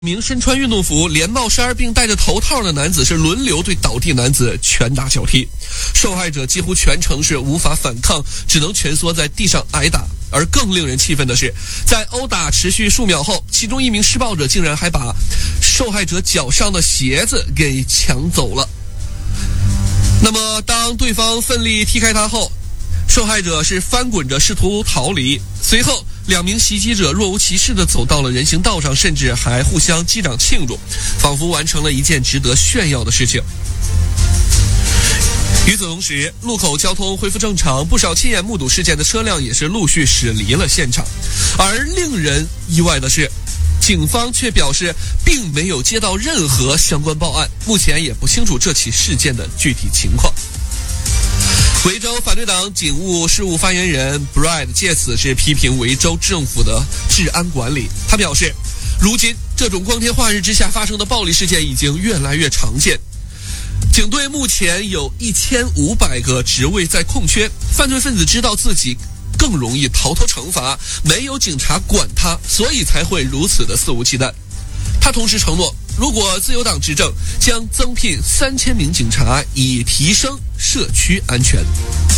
名身穿运动服、连帽衫并戴着头套的男子是轮流对倒地男子拳打脚踢，受害者几乎全程是无法反抗，只能蜷缩在地上挨打。而更令人气愤的是，在殴打持续数秒后，其中一名施暴者竟然还把受害者脚上的鞋子给抢走了。那么当对方奋力踢开他后，受害者是翻滚着试图逃离，随后两名袭击者若无其事地走到了人行道上，甚至还互相击掌庆祝，仿佛完成了一件值得炫耀的事情。与此同时，路口交通恢复正常，不少亲眼目睹事件的车辆也是陆续驶离了现场。而令人意外的是，警方却表示并没有接到任何相关报案，目前也不清楚这起事件的具体情况。维州反对党警务事务发言人 Brad 借此是批评维州政府的治安管理。他表示，如今这种光天化日之下发生的暴力事件已经越来越常见，警队目前有1500个职位在空缺，犯罪分子知道自己更容易逃脱惩罚，没有警察管他，所以才会如此的肆无忌惮。他同时承诺，如果自由党执政，将增聘3000名警察，以提升社区安全。